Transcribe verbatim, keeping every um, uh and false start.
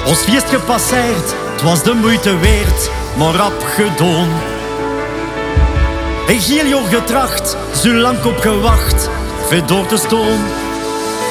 Ons feest gepasseerd, het was de moeite weert, maar rap gedoon. En heel jaar getracht, zo lang op gewacht, ver door te stoom.